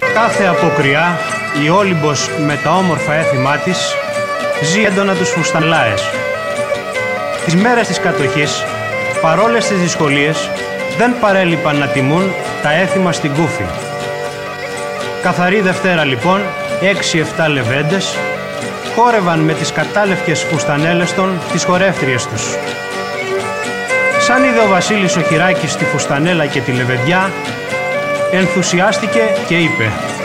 Κάθε αποκριά η Όλυμπος με τα όμορφα έθιμά της ζει έντονα τους φουστανλάες. Τις μέρες της κατοχής, παρόλες τις δυσκολίες, δεν παρέλειπαν να τιμούν τα έθιμα στην Κούφη. Καθαρή Δευτέρα λοιπόν, 6-7 λεβέντες χόρευαν με τις κατάλευκες φουστανέλες των τις χορεύτριες τους. Σαν είδε ο Βασίλης ο Χειράκης τη φουστανέλα και τη λεβεδιά, ενθουσιάστηκε και είπε: